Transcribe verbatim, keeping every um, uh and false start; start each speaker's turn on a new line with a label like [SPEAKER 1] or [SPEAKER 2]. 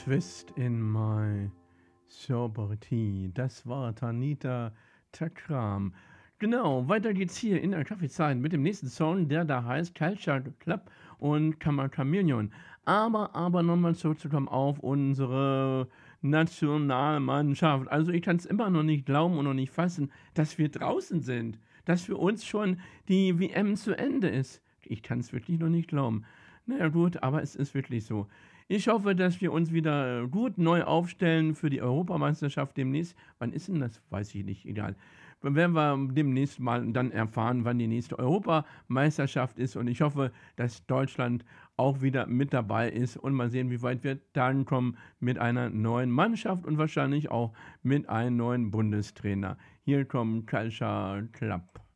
[SPEAKER 1] Twist in my sobriety. Das war Tanita Takram. Genau, weiter geht's hier in der Kaffeezeit mit dem nächsten Song, der da heißt Culture Club und Kammer Chameleon. Aber, aber nochmal zurückzukommen auf unsere Nationalmannschaft. Also ich kann es immer noch nicht glauben und noch nicht fassen, dass wir draußen sind. Dass für uns schon die W M zu Ende ist. Ich kann es wirklich noch nicht glauben. Naja gut, aber es ist wirklich so. Ich hoffe, dass wir uns wieder gut neu aufstellen für die Europameisterschaft demnächst. Wann ist denn das? Weiß ich nicht, egal. Dann werden wir demnächst mal dann erfahren, wann die nächste Europameisterschaft ist. Und ich hoffe, dass Deutschland auch wieder mit dabei ist. Und mal sehen, wie weit wir dann kommen mit einer neuen Mannschaft und wahrscheinlich auch mit einem neuen Bundestrainer. Hier kommt Culture Club.